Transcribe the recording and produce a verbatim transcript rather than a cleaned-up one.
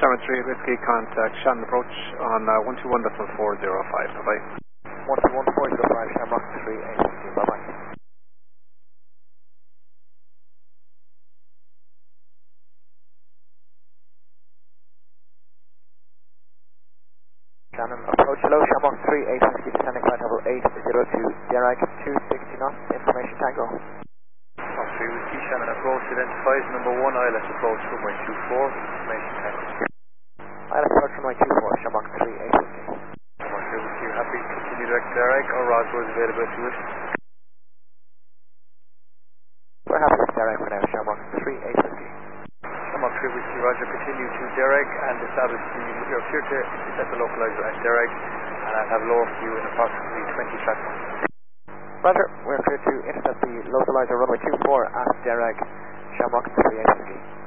Shamrock three Whiskey, contact Shannon approach on uh, one two one point four zero five. Bye-bye. one two one point four zero five, Shamrock three eight fifty. Bye-bye. Shannon approach, hello, Shamrock three eight fifty, descending flight level eight zero two, Derek two sixty knots, information tango. Shamrock three Whiskey, Shannon approach, identifies number one islet approach runway two four, information tango. Islet approach runway two four, Shamrock three eight fifty. Shamrock three Whiskey, you happy to continue direct Derek or Roswell is available if you wish? We're happy with Derek for now, Shamrock three eight fifty. Shamrock three Whiskey, Roger, continue to Derek and establish the, you're clear to set the localizer at Derek and I'll have lower for you in approximately twenty seconds. Roger, we're clear to intercept the localizer runway two four at Derek, Shamrock three eight fifty.